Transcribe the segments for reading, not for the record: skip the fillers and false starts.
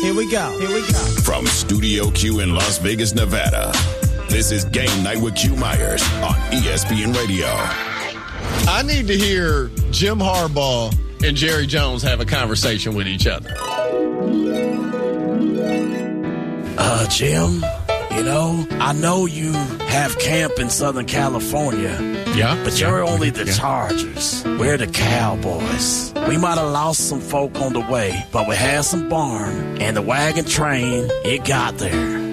Here we go. From Studio Q in Las Vegas, Nevada, this is Game Night with Q Myers on ESPN Radio. I need to hear Jim Harbaugh and Jerry Jones have a conversation with each other. Jim, I know you have camp in Southern California. Yeah. But you're only the Chargers. We're the Cowboys. We might have lost some folk on the way, but we had some barn, and the wagon train, it got there.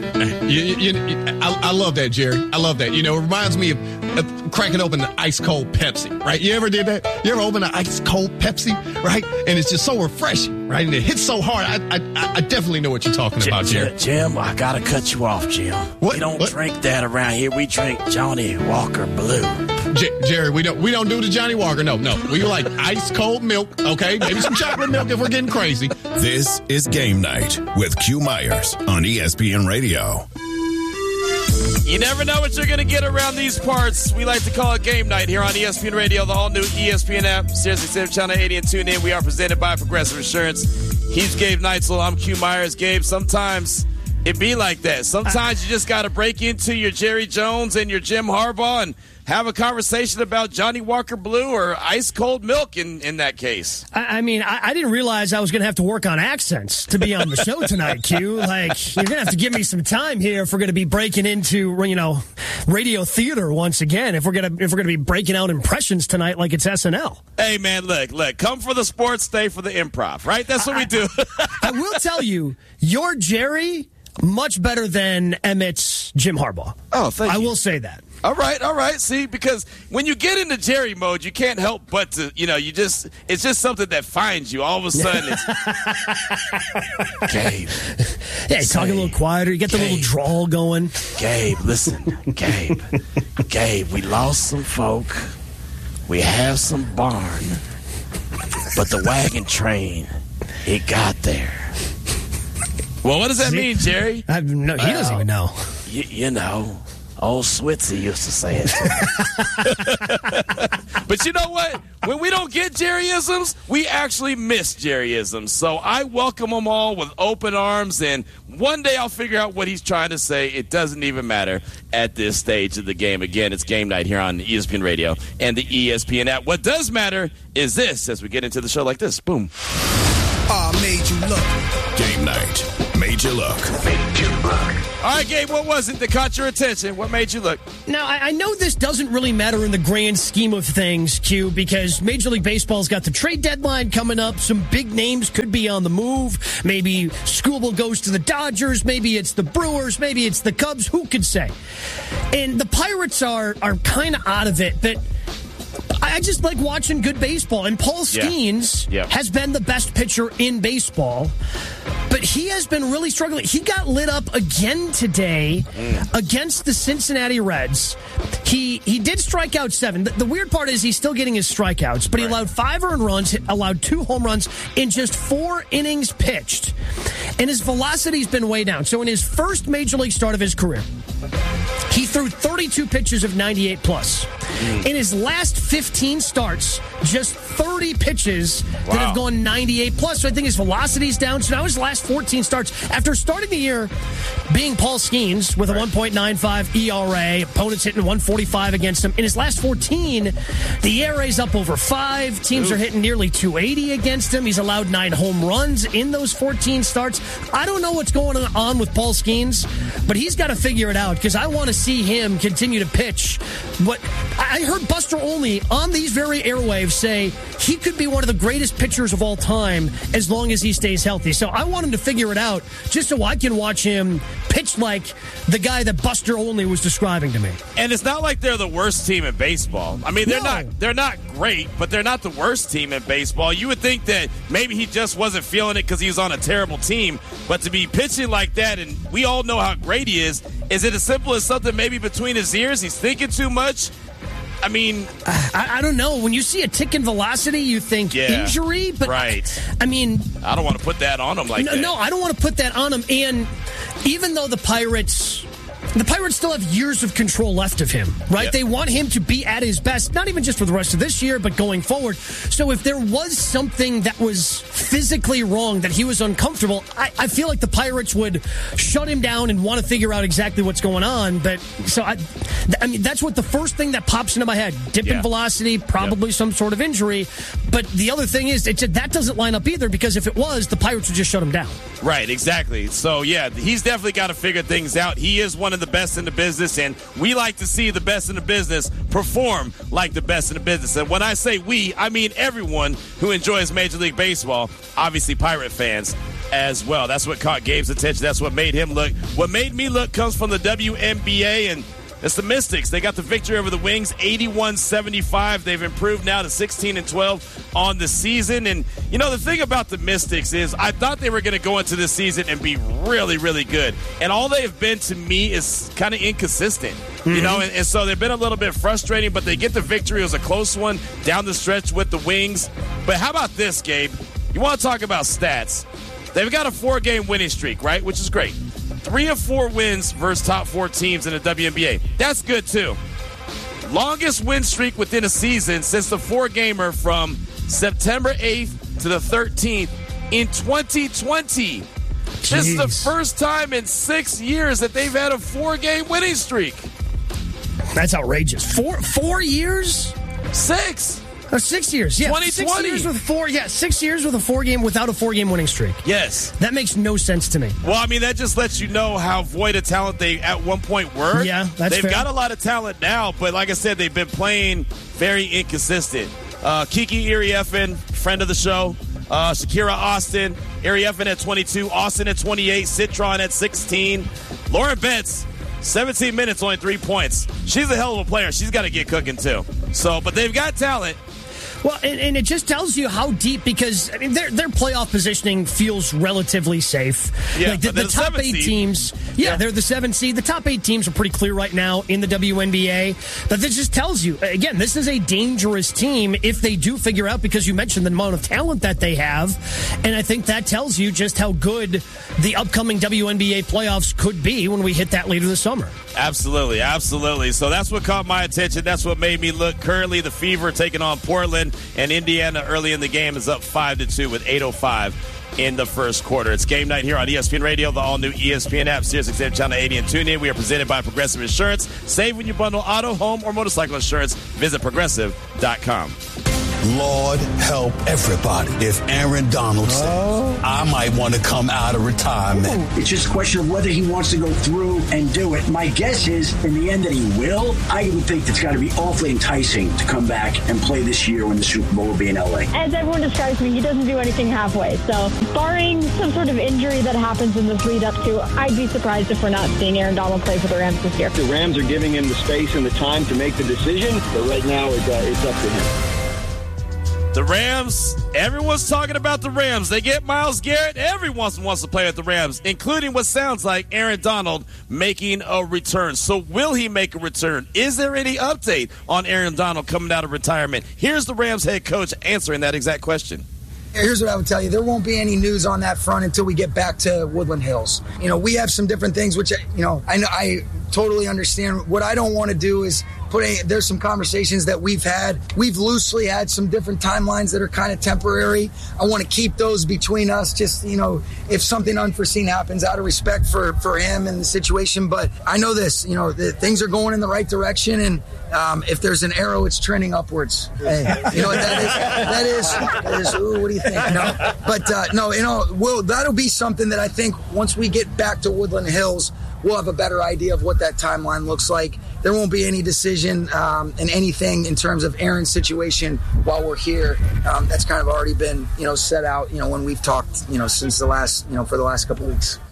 I love that, Jerry. I love that. It reminds me of cracking open the ice-cold Pepsi, right? You ever did that? You ever open an ice-cold Pepsi, right? And it's just so refreshing, right? And it hits so hard. I definitely know what you're talking about, Jerry. Jim, I got to cut you off, Jim. What? We don't drink that around here. We drink Johnny Walker Blue. Jerry, we don't do the Johnny Walker. No. We like ice-cold milk, okay? Maybe some chocolate milk if we're getting crazy. This is Game Night with Q Myers on ESPN Radio. You never know what you're going to get around these parts. We like to call it Game Night here on ESPN Radio, the all-new ESPN app, SiriusXM Channel 80, and tune in. We are presented by Progressive Insurance. He's Gabe Neitzel. I'm Q Myers. Gabe, sometimes it be like that. Sometimes you just got to break into your Jerry Jones and your Jim Harbaugh and have a conversation about Johnny Walker Blue or ice-cold milk in that case. I didn't realize I was going to have to work on accents to be on the show tonight, Q. Like, you're going to have to give me some time here if we're going to be breaking into, radio theater once again, if we're going to be breaking out impressions tonight like it's SNL. Hey, man, look, come for the sports, stay for the improv, right? That's what we do. I will tell you, your Jerry, much better than Emmett's Jim Harbaugh. Oh, thank you. I will say that. All right. See, because when you get into Jerry mode, you can't help but to, it's just something that finds you. All of a sudden, it's Gabe. Yeah, talk a little quieter. You get the little drawl going. Gabe, listen. Gabe, we lost some folk. We have some barn. But the wagon train, it got there. Well, what does that mean, Jerry? He doesn't even know. You know. Old Switzy used to say it. But you know what? When we don't get Jerryisms, we actually miss Jerryisms. So I welcome them all with open arms, and one day I'll figure out what he's trying to say. It doesn't even matter at this stage of the game. Again, it's Game Night here on ESPN Radio and the ESPN app. What does matter is this as we get into the show like this. Boom. Made you look. Game Night. Made you look. All right, Gabe, what was it that caught your attention? What made you look? Now, I know this doesn't really matter in the grand scheme of things, Q, because Major League Baseball's got the trade deadline coming up. Some big names could be on the move. Maybe Skubal goes to the Dodgers. Maybe it's the Brewers. Maybe it's the Cubs. Who could say? And the Pirates are kind of out of it, but I just like watching good baseball. And Paul Skeens has been the best pitcher in baseball, but he has been really struggling. He got lit up again today against the Cincinnati Reds. He did strike out 7. The weird part is he's still getting his strikeouts, but he allowed 5 earned runs, allowed 2 home runs in just 4 innings pitched. And his velocity's been way down. So in his first major league start of his career, he threw 32 pitches of 98 plus. In his last 15 starts, just 30 pitches that have gone 98 plus. So I think his velocity's down. So now his last 14 starts, after starting the year being Paul Skeens with a 1.95 ERA, opponents hitting 145 against him. In his last 14, the ERA's up over 5. Teams are hitting nearly 280 against him. He's allowed 9 home runs in those 14 starts. I don't know what's going on with Paul Skeens, but he's got to figure it out because I want to see him continue to pitch. What I heard Buster Olney on these very airwaves say he could be one of the greatest pitchers of all time as long as he stays healthy. So I want him to figure it out just so I can watch him pitch like the guy that Buster Olney was describing to me. And it's not like they're the worst team in baseball. I mean, they're not great, but they're not the worst team in baseball. You would think that maybe he just wasn't feeling it because he was on a terrible team. But to be pitching like that, and we all know how great he is it as simple as something maybe between his ears? He's thinking too much? I mean, I don't know. When you see a tick in velocity, you think injury, but I mean, I don't want to put that on him like that. No, I don't want to put that on him. And even though the Pirates The Pirates still have years of control left of him, right? Yep. They want him to be at his best, not even just for the rest of this year, but going forward. So if there was something that was physically wrong, that he was uncomfortable, I feel like the Pirates would shut him down and want to figure out exactly what's going on. But so I mean, that's what the first thing that pops into my head: dip in velocity, probably some sort of injury. But the other thing is, that doesn't line up either, because if it was, the Pirates would just shut him down. Right, exactly. So, yeah, he's definitely got to figure things out. He is one of the best in the business, and we like to see the best in the business perform like the best in the business. And when I say we, I mean everyone who enjoys Major League Baseball, obviously Pirate fans as well. That's what caught Gabe's attention. That's what made him look. What made me look comes from the WNBA, and it's the Mystics. They got the victory over the Wings, 81-75. They've improved now to 16-12 on the season. And, you know, the thing about the Mystics is I thought they were going to go into this season and be really, really good. And all they have been to me is kind of inconsistent, you know, and so they've been a little bit frustrating, but they get the victory. It was a close one down the stretch with the Wings. But how about this, Gabe? You want to talk about stats? They've got a 4-game winning streak, right, which is great. 3 of 4 wins versus top 4 teams in the WNBA. That's good, too. Longest win streak within a season since the 4-gamer from September 8th to the 13th in 2020. Jeez. This is the first time in 6 years that they've had a 4-game winning streak. That's outrageous. 4 years? 6. 6 years, yeah. 2020. 6 years with 4, yeah. 6 years with a 4-game without a 4-game winning streak. Yes. That makes no sense to me. Well, I mean, that just lets you know how void of talent they at one point were. Yeah, that's They've fair. got a lot of talent now, but like I said, they've been playing very inconsistent. Kiki Iriefin, friend of the show. Shakira Austin. Iriefin at 22. Austin at 28. Citron at 16. Lauren Betts, 17 minutes, only 3 points. She's a hell of a player. She's got to get cooking, too. So, but they've got talent. Well, and it just tells you how deep, because I mean, their playoff positioning feels relatively safe. Yeah, like the top 8 teams, they're the 7th seed. The top 8 teams are pretty clear right now in the WNBA. But this just tells you, again, this is a dangerous team if they do figure out, because you mentioned the amount of talent that they have. And I think that tells you just how good the upcoming WNBA playoffs could be when we hit that later this summer. Absolutely, absolutely. So that's what caught my attention. That's what made me look. Currently, the Fever taking on Portland. And Indiana early in the game is up 5-2 with 8:05 in the first quarter. It's game night here on ESPN Radio, the all-new ESPN app, SiriusXM Channel 80 and TuneIn. We are presented by Progressive Insurance. Save when you bundle auto, home, or motorcycle insurance. Visit Progressive.com. Lord help everybody. If Aaron Donald says, I might want to come out of retirement. It's just a question of whether he wants to go through and do it. My guess is, in the end, that he will. I would think it's got to be awfully enticing to come back and play this year when the Super Bowl will be in L.A. As everyone describes me, he doesn't do anything halfway. So, barring some sort of injury that happens in this lead up to, I'd be surprised if we're not seeing Aaron Donald play for the Rams this year. The Rams are giving him the space and the time to make the decision, but right now it's up to him. The Rams, everyone's talking about the Rams. They get Myles Garrett. Everyone wants to play with the Rams, including what sounds like Aaron Donald making a return. So will he make a return? Is there any update on Aaron Donald coming out of retirement? Here's the Rams head coach answering that exact question. Here's what I would tell you. There won't be any news on that front until we get back to Woodland Hills. You know, we have some different things, which, you know, I totally understand. What I don't want to do is there's some conversations that we've had. We've loosely had some different timelines that are kind of temporary. I want to keep those between us, just, you know, if something unforeseen happens, out of respect for him and the situation. But I know this, you know, things are going in the right direction, and if there's an arrow, it's trending upwards. Hey, you know what that is? Ooh, what do you think? No, but no, you know, that'll be something that I think once we get back to Woodland Hills, we'll have a better idea of what that timeline looks like. There won't be any decision in anything in terms of Aaron's situation while we're here. That's kind of already been, you know, set out, you know, when we've talked, you know, since the last, you know, for the last couple of weeks.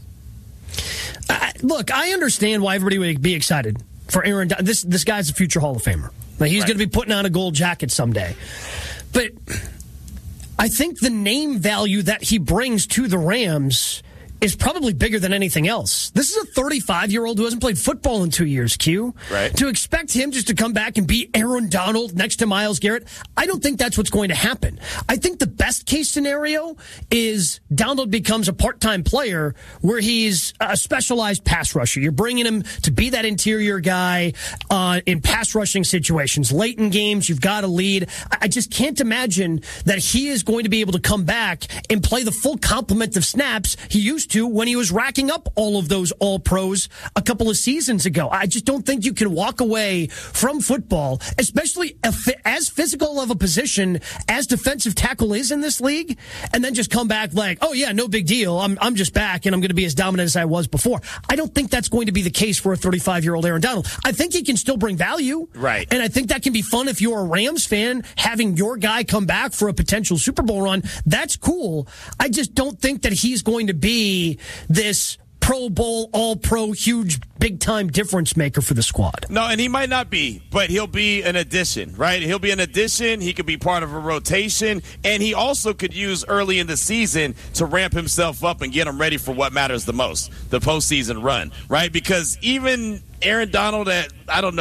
Look, I understand why everybody would be excited for Aaron. This guy's a future Hall of Famer. Like, he's going to be putting on a gold jacket someday. But I think the name value that he brings to the Rams is probably bigger than anything else. This is a 35-year-old who hasn't played football in 2 years, Q. Right. To expect him just to come back and be Aaron Donald next to Myles Garrett, I don't think that's what's going to happen. I think the best case scenario is Donald becomes a part-time player where he's a specialized pass rusher. You're bringing him to be that interior guy in pass rushing situations. Late in games, you've got a lead. I just can't imagine that he is going to be able to come back and play the full complement of snaps he used to when he was racking up all of those all-pros a couple of seasons ago. I just don't think you can walk away from football, especially as physical of a position as defensive tackle is in this league, and then just come back like, oh yeah, no big deal. I'm just back and I'm going to be as dominant as I was before. I don't think that's going to be the case for a 35-year-old Aaron Donald. I think he can still bring value. Right. And I think that can be fun if you're a Rams fan, having your guy come back for a potential Super Bowl run. That's cool. I just don't think that he's going to be this Pro Bowl, all-pro, huge, big-time difference maker for the squad. No, and he might not be, but he'll be an addition, right? He'll be an addition. He could be part of a rotation, and he also could use early in the season to ramp himself up and get him ready for what matters the most, the postseason run, right? Because even Aaron Donald at,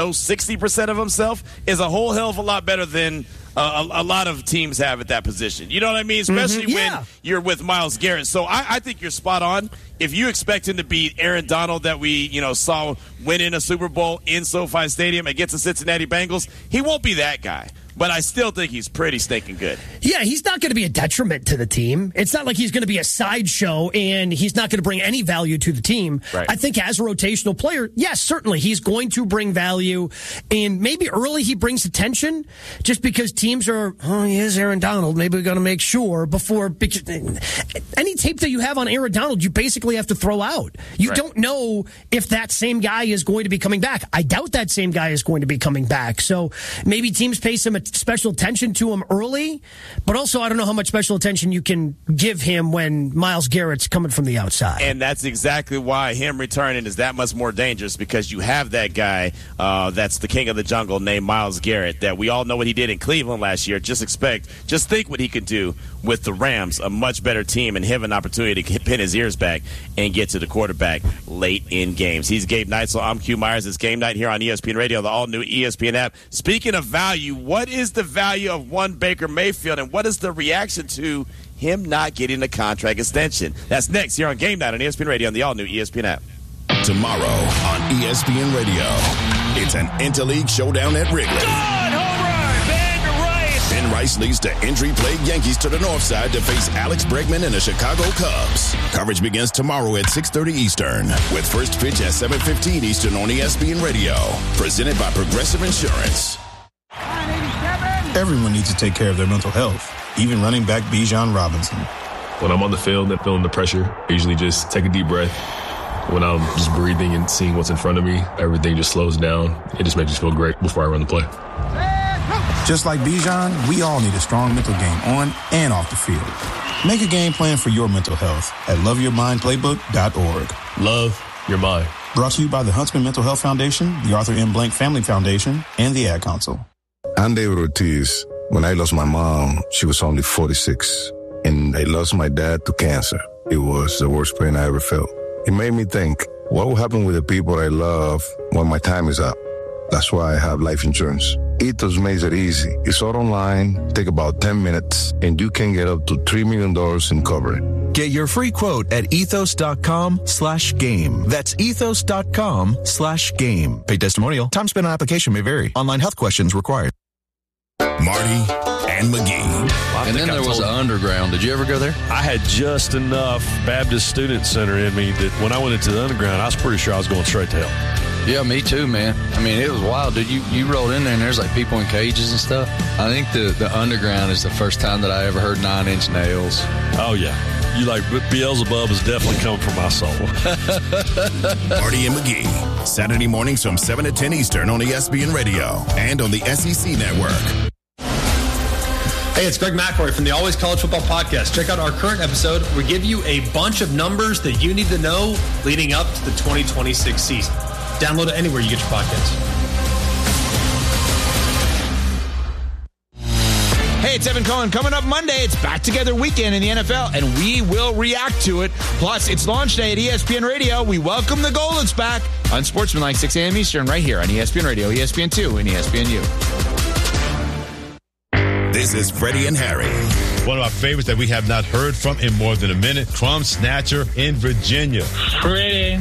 60% of himself is a whole hell of a lot better than a lot of teams have at that position. You know what I mean? Especially when you're with Myles Garrett. So I think you're spot on. If you expect him to beat Aaron Donald that we saw win in a Super Bowl in SoFi Stadium against the Cincinnati Bengals, he won't be that guy. But I still think he's pretty stinking good. Yeah, he's not going to be a detriment to the team. It's not like he's going to be a sideshow and he's not going to bring any value to the team. Right. I think as a rotational player, yes, certainly he's going to bring value. And maybe early he brings attention just because teams are, he is Aaron Donald. Maybe we're going to make sure before. Because any tape that you have on Aaron Donald, you basically have to throw out. You don't know if that same guy is going to be coming back. I doubt that same guy is going to be coming back. So maybe teams pay some special attention to him early, but also I don't know how much special attention you can give him when Myles Garrett's coming from the outside. And that's exactly why him returning is that much more dangerous, because you have that guy that's the king of the jungle named Myles Garrett that we all know what he did in Cleveland last year. Just think what he could do with the Rams, a much better team, and have an opportunity to pin his ears back and get to the quarterback late in games. He's Gabe Neitzel. I'm Q Myers. It's Game Night here on ESPN Radio, the all-new ESPN app. Speaking of value, what is the value of one Baker Mayfield, and what is the reaction to him not getting a contract extension? That's next here on Game Night on ESPN Radio on the all-new ESPN app. Tomorrow on ESPN Radio, it's an interleague showdown at Wrigley. Ben Rice leads the injury-plagued Yankees to the north side to face Alex Bregman and the Chicago Cubs. Coverage begins tomorrow at 6:30 Eastern, with first pitch at 7:15 Eastern on ESPN Radio. Presented by Progressive Insurance. Everyone needs to take care of their mental health, even running back Bijan Robinson. When I'm on the field and feeling the pressure, I usually just take a deep breath. When I'm just breathing and seeing what's in front of me, everything just slows down. It just makes me feel great before I run the play. Just like Bijan, we all need a strong mental game on and off the field. Make a game plan for your mental health at loveyourmindplaybook.org. Love your mind. Brought to you by the Huntsman Mental Health Foundation, the Arthur M. Blank Family Foundation, and the Ad Council. I'm David Ortiz. When I lost my mom, she was only 46, and I lost my dad to cancer. It was the worst pain I ever felt. It made me think, what will happen with the people I love when my time is up? That's why I have life insurance. Ethos makes it easy. It's all online, take about 10 minutes, and you can get up to $3 million in coverage. Get your free quote at ethos.com/game. That's ethos.com/game. Paid testimonial. Time spent on application may vary. Online health questions required. Marty and McGee. And then there was an underground. Did you ever go there? I had just enough Baptist Student Center in me that when I went into the underground, I was pretty sure I was going straight to hell. Yeah, me too, man. I mean, it was wild, dude. You rolled in there and there's like people in cages and stuff. I think the underground is the first time that I ever heard 9 Inch Nails. Oh, yeah. You like Beelzebub is definitely coming from my soul. Marty and McGee, Saturday mornings from 7 to 10 Eastern on ESPN Radio and on the SEC Network. Hey, it's Greg McElroy from the Always College Football Podcast. Check out our current episode. We give you a bunch of numbers that you need to know leading up to the 2026 season. Download it anywhere you get your podcasts. Hey, it's Evan Cohen. Coming up Monday, it's Back Together Weekend in the NFL, and we will react to it. Plus, it's launch day at ESPN Radio. We welcome the Goldens back on Sportsmanlike 6 a.m. Eastern right here on ESPN Radio, ESPN2, and ESPNU. This is Freddie and Harry. One of our favorites that we have not heard from in more than a minute, Crumb Snatcher in Virginia. Freddie.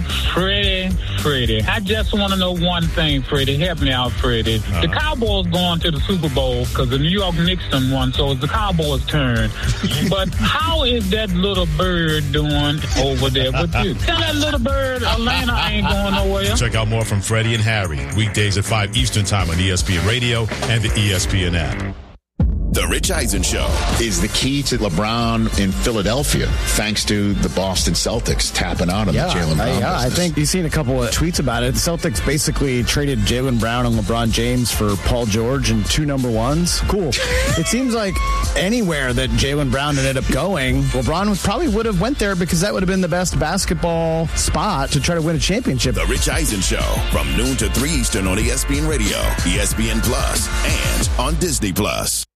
I just want to know one thing, Freddie. Help me out, Freddie. The Cowboys going to the Super Bowl because the New York Knicks done won, so it's the Cowboys' turn. But how is that little bird doing over there with you? Tell that little bird Atlanta ain't going nowhere. Check out more from Freddie and Harry, weekdays at 5 Eastern Time on ESPN Radio and the ESPN app. The Rich Eisen Show is the key to LeBron in Philadelphia, thanks to the Boston Celtics tapping out on the Jaylen Brown business. I think you've seen a couple of tweets about it. The Celtics basically traded Jaylen Brown and LeBron James for Paul George and 2 number ones. Cool. It seems like anywhere that Jaylen Brown ended up going, LeBron probably would have went there because that would have been the best basketball spot to try to win a championship. The Rich Eisen Show from noon to 3 Eastern on ESPN Radio, ESPN Plus, and on Disney Plus.